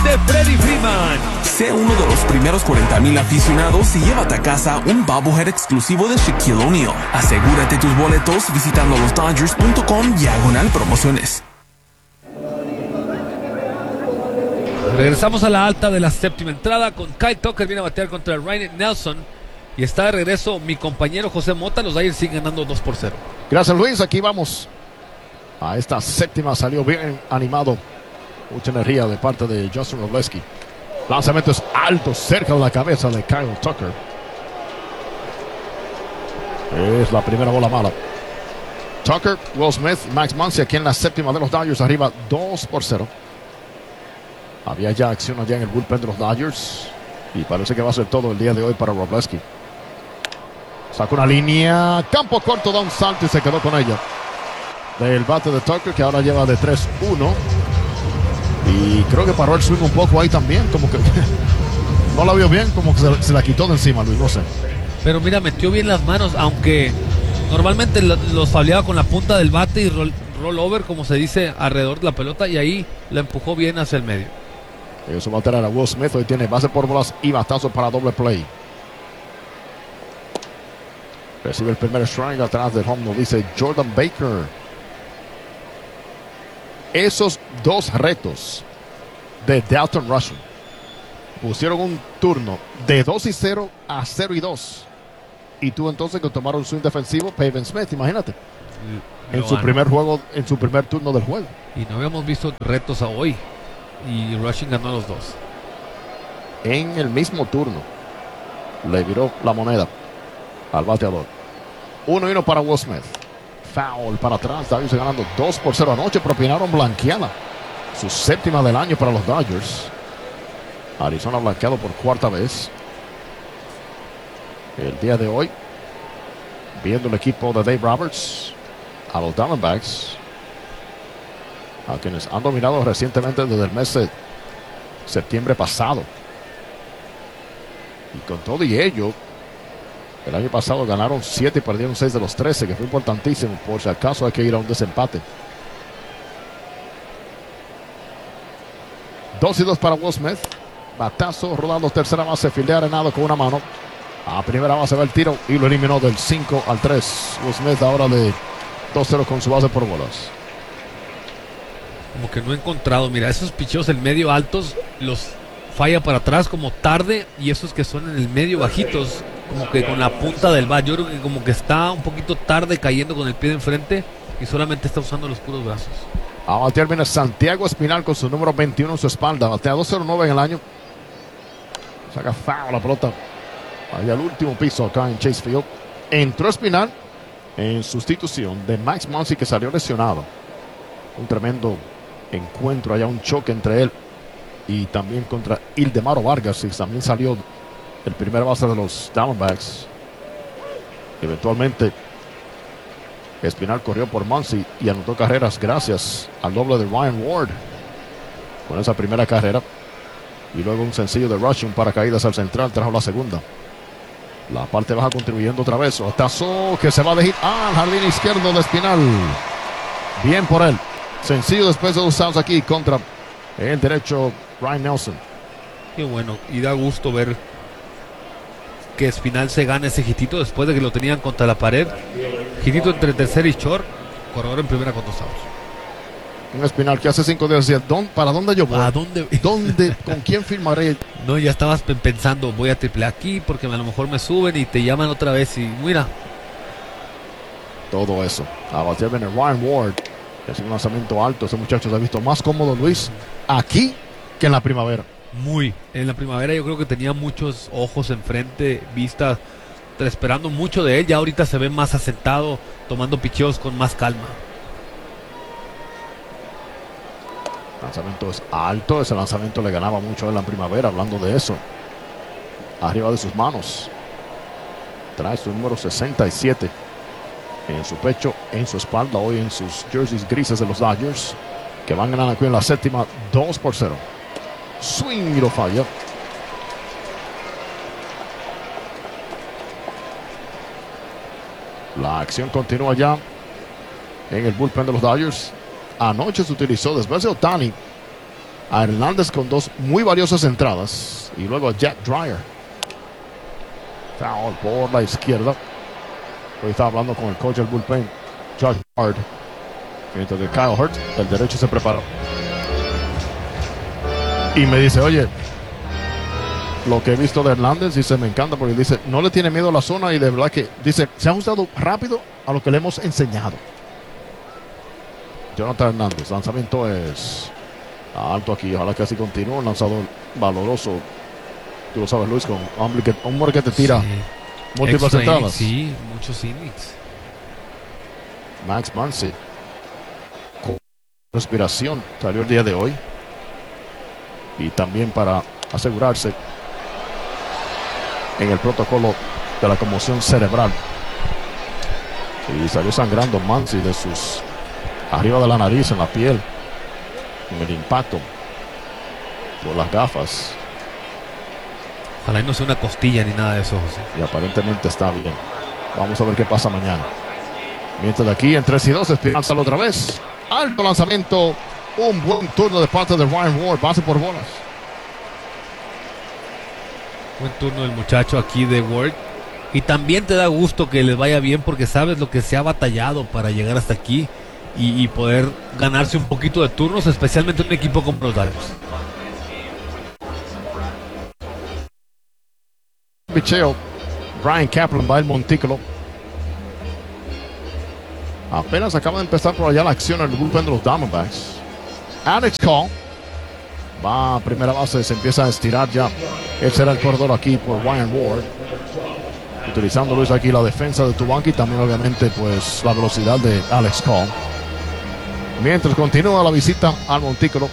de Freddie Freeman. Sé uno de los primeros 40,000 aficionados y llévate a casa un bobblehead exclusivo de Shaquille O'Neal. Asegúrate tus boletos visitando losdodgers.com/promociones. Regresamos a la alta de la séptima entrada con Kyle Tucker. Viene a batear contra Ryan Nelson. Y está de regreso mi compañero José Mota. Los Dodgers siguen ganando 2-0. Gracias, Luis. Aquí vamos a esta séptima. Salió bien animado. Mucha energía de parte de Justin Robleski. Lanzamiento es alto, cerca de la cabeza de Kyle Tucker. Es la primera bola mala. Tucker, Will Smith y Max Muncy aquí en la séptima de los Dodgers. Arriba 2-0. Había ya acción allá en el bullpen de los Dodgers. Y parece que va a ser todo el día de hoy para Robleski. Sacó una línea. Campo corto, da un salto y se quedó con ella. Del bate de Tucker, que ahora lleva de 3-1. Y creo que paró el swing un poco ahí también. Como que no la vio bien. Como que se la quitó de encima, Luis. No sé. Pero mira, metió bien las manos. Aunque normalmente los fableaba con la punta del bate y roll over, como se dice, alrededor de la pelota. Y ahí la empujó bien hacia el medio. Eso va a alterar a Will Smith. Hoy tiene base por bolas y batazo para doble play. Recibe el primer strike atrás del home. Nos dice Jordan Baker. Esos dos retos de Dalton Rushing pusieron un turno de 2-0 a 0-2. Y tú entonces que tomaron swing defensivo, Pavin Smith, imagínate. En su primer juego, en su primer turno del juego. Y no habíamos visto retos a hoy. Y Rushing ganó los dos. En el mismo turno le viró la moneda al bateador. 1-1 para Will Smith. Foul para atrás. Dodgers ganando 2-0 anoche. Propinaron blanqueada. Su séptima del año para los Dodgers. Arizona blanqueado por cuarta vez. El día de hoy, viendo el equipo de Dave Roberts a los Diamondbacks, a quienes han dominado recientemente desde el mes de septiembre pasado. Y con todo y ello, el año pasado ganaron 7 y perdieron 6 de los 13, que fue importantísimo. Por si acaso hay que ir a un desempate. 2-2 para Will Smith. Batazo, rodando tercera base, fildea Arenado con una mano. A primera base va el tiro y lo eliminó del 5-3. Will Smith ahora de 2-0 con su base por bolas. Como que no he encontrado, mira, esos picheos en medio altos los falla para atrás como tarde, y esos que son en el medio bajitos, como que con la punta del bat. Yo creo que como que está un poquito tarde cayendo con el pie de enfrente y solamente está usando los puros brazos. A batear viene Santiago Espinal con su número 21 en su espalda. Batea 209 en el año. Saca foul la pelota allá al último piso acá en Chase Field. Entró Espinal en sustitución de Max Muncy, que salió lesionado. Un tremendo encuentro allá, un choque entre él y también contra Ildemaro Vargas, y también salió el primer base de los Diamondbacks. Eventualmente Espinal corrió por Muncy y anotó carreras gracias al doble de Ryan Ward con esa primera carrera, y luego un sencillo de Rushing para caídas al central trajo la segunda. La parte baja contribuyendo otra vez. Otazo que se va de hit al jardín izquierdo de Espinal. Bien por él. Sencillo después de 2 outs aquí contra el derecho Ryan Nelson. Qué bueno, y da gusto ver que Espinal se gana ese hitito después de que lo tenían contra la pared. Hitito entre tercer y short, corredor en primera con 2 outs. Un Espinal que hace 5 días decía, ¿para dónde yo voy? ¿A dónde? ¿Con quién firmaré? No, ya estabas pensando, voy a triple aquí porque a lo mejor me suben y te llaman otra vez, y mira. Todo eso. A batear viene Ryan Ward. Es un lanzamiento alto. Ese muchacho se ha visto más cómodo, Luis, aquí que en la primavera. Muy. En la primavera yo creo que tenía muchos ojos enfrente, vistas, esperando mucho de él. Ya ahorita se ve más asentado, tomando picheos con más calma. Lanzamiento es alto. Ese lanzamiento le ganaba mucho en la primavera, hablando de eso. Arriba de sus manos. Trae su número 67 en su pecho, en su espalda, hoy en sus jerseys grises de los Dodgers, que van ganando aquí en la séptima 2-0. Swing y lo falla. La acción continúa ya en el bullpen de los Dodgers. Anoche se utilizó, después de Ohtani, a Hernández con dos muy valiosas entradas. Y luego a Jack Dreyer. Foul por la izquierda. Hoy estaba hablando con el coach del bullpen, Josh Hart. Mientras que Kyle Hurt, el derecho, se preparó. Y me dice, oye, lo que he visto de Hernández, dice, me encanta porque dice, no le tiene miedo a la zona y de verdad que, dice, se ha ajustado rápido a lo que le hemos enseñado. Jonathan Hernández, lanzamiento es alto aquí, ojalá que así continúe, un lanzador valoroso. Tú lo sabes, Luis, con un hombre que te tira múltiples Extra entradas. innings, sí, muchos innings. Max Muncy, con respiración, salió el día de hoy. Y también para asegurarse en el protocolo de la conmoción cerebral. Y salió sangrando Muncy de sus arriba de la nariz, en la piel, en el impacto por las gafas. Ojalá y no sea una costilla ni nada de eso, José. Y aparentemente está bien. Vamos a ver qué pasa mañana. Mientras de aquí en 3-2, Espinal sale otra vez. Alto lanzamiento. Un buen turno de parte de Ryan Ward. Base por bolas. Buen turno del muchacho aquí de Ward. Y también te da gusto que les vaya bien porque sabes lo que se ha batallado para llegar hasta aquí y poder ganarse un poquito de turnos, especialmente en un equipo como los Dodgers. Picheo. Brian Kaplan va el montículo. Apenas acaba de empezar por allá la acción en el bullpen de los Diamondbacks. Alex Call va a primera base, se empieza a estirar ya. Él será el corredor aquí por Ryan Ward. Utilizando, Luis, aquí la defensa de Tubanqui y también obviamente pues la velocidad de Alex Call. Mientras continúa la visita al montículo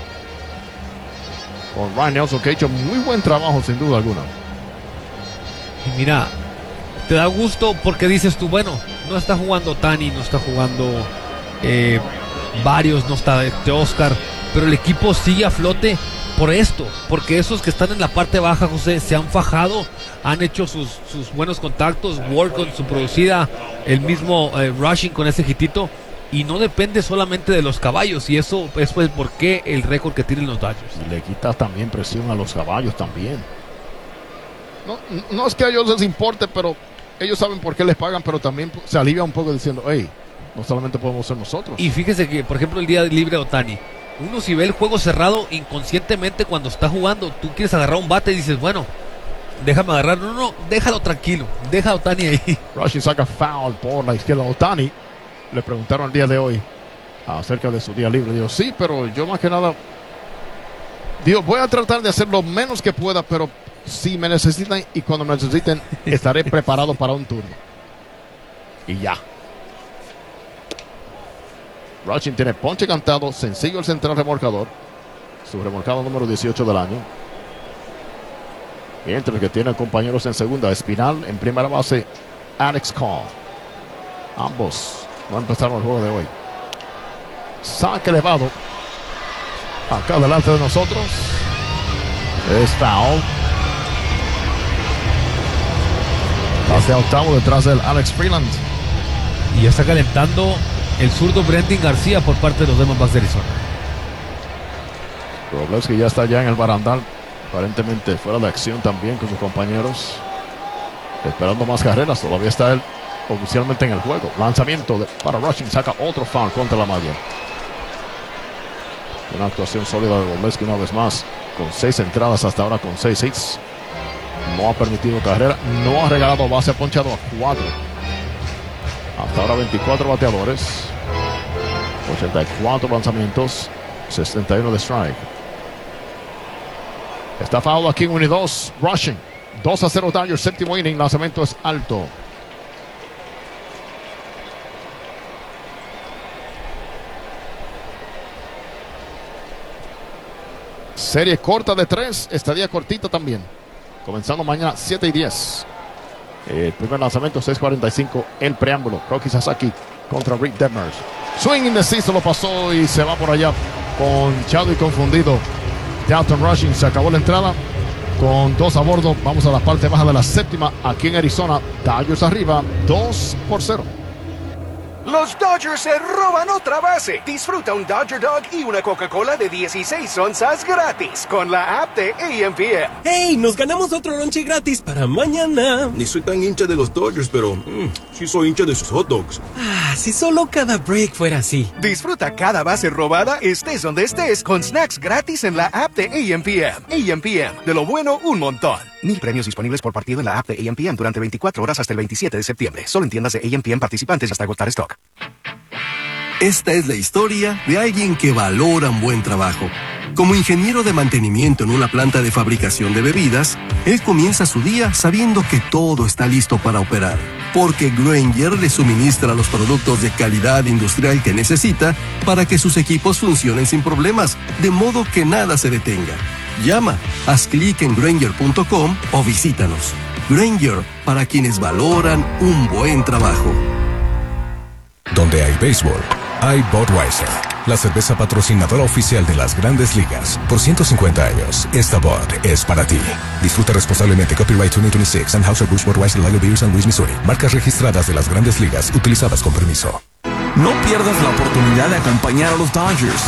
con Ryan Nelson, que ha hecho muy buen trabajo sin duda alguna. Y mira, te da gusto porque dices tú, bueno, no está jugando Tani, no está jugando varios, no está Oscar, pero el equipo sigue a flote por esto, porque esos que están en la parte baja, José, se han fajado, han hecho sus buenos contactos, Ward con su producida, el mismo Rushing con ese hitito, y no depende solamente de los caballos, y eso es pues por qué el récord que tienen los Dodgers. Y le quita también presión a los caballos también. No es que a ellos les importe, pero ellos saben por qué les pagan, pero también se alivia un poco diciendo, hey, no solamente podemos ser nosotros. Y fíjese que, por ejemplo, el día libre de Otani, uno si ve el juego cerrado, inconscientemente cuando está jugando, tú quieres agarrar un bate y dices, bueno, déjame agarrar. No, déjalo tranquilo, deja a Otani ahí. Rushing saca foul por la izquierda. Otani, le preguntaron el día de hoy acerca de su día libre. Digo, sí, pero yo más que nada, digo, voy a tratar de hacer lo menos que pueda, pero si me necesitan y cuando me necesiten, estaré preparado para un turno. Y ya. Rushing tiene ponche cantado, sencillo el central remolcador. Su remolcado número 18 del año. Mientras que tiene compañeros en segunda, Espinal en primera base, Alex Call. Ambos no empezaron el juego de hoy. Saque elevado. Acá delante de nosotros. Es foul. Hacia octavo detrás del Alex Freeland. Y ya está calentando el zurdo Brendan García por parte de los Diamondbacks de Arizona. Robles, que ya está ya en el barandal, aparentemente fuera de acción también con sus compañeros, esperando más carreras. Todavía está él oficialmente en el juego. Lanzamiento para Rushing, saca otro foul contra la malla. Una actuación sólida de Robles, que una vez más con 6 entradas hasta ahora, con 6 hits, no ha permitido carrera, no ha regalado base, ha ponchado a 4. Hasta ahora 24 bateadores, 84 lanzamientos, 61 de strike. Está foul aquí en 1 y 2. Rushing. 2-0 Dodgers, séptimo inning. Lanzamiento es alto. Serie corta de 3. Estadía cortita también. Comenzando mañana 7 y 10. El primer lanzamiento 6:45. El preámbulo. Rocky Sasaki contra Rick Detmers. Swing indeciso, lo pasó y se va por allá ponchado y confundido. Dalton Rushing, se acabó la entrada con 2 a bordo. Vamos a la parte baja de la séptima aquí en Arizona. Dodgers arriba 2-0. Los Dodgers se roban otra base. Disfruta un Dodger Dog y una Coca-Cola de 16 onzas gratis con la app de AMPM. ¡Hey! Nos ganamos otro lonche gratis para mañana. Ni soy tan hincha de los Dodgers, pero sí soy hincha de sus hot dogs. Ah, si solo cada break fuera así. Disfruta cada base robada, estés donde estés, con snacks gratis en la app de AMPM. AMPM, de lo bueno, un montón. 1000 premios disponibles por partido en la app de AMPM durante 24 horas hasta el 27 de septiembre. Solo en tiendas de AMPM participantes hasta agotar stock. Esta es la historia de alguien que valora un buen trabajo. Como ingeniero de mantenimiento en una planta de fabricación de bebidas, él comienza su día sabiendo que todo está listo para operar, porque Grainger le suministra los productos de calidad industrial que necesita para que sus equipos funcionen sin problemas, de modo que nada se detenga. Llama, haz clic en Grainger.com o visítanos. Grainger, para quienes valoran un buen trabajo. Donde hay béisbol, hay Budweiser, la cerveza patrocinadora oficial de las Grandes Ligas. Por 150 años, esta Bud es para ti. Disfruta responsablemente. Copyright 2026, Anheuser-Busch Budweiser Lager Beer St. Louis, Missouri. Marcas registradas de las Grandes Ligas, utilizadas con permiso. No pierdas la oportunidad de acompañar a los Dodgers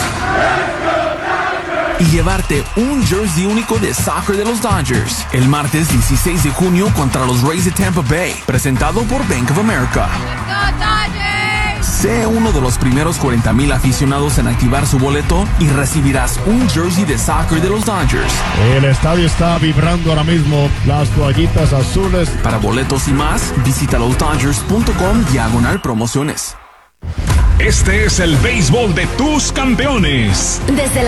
y llevarte un jersey único de soccer de los Dodgers el martes 16 de junio contra los Rays de Tampa Bay, presentado por Bank of America. Sé uno de los primeros 40,000 aficionados en activar su boleto y recibirás un jersey de soccer de los Dodgers. El estadio está vibrando ahora mismo. Las toallitas azules. Para boletos y más, visita losdodgers.com/promociones. Este es el béisbol de tus campeones. Desde la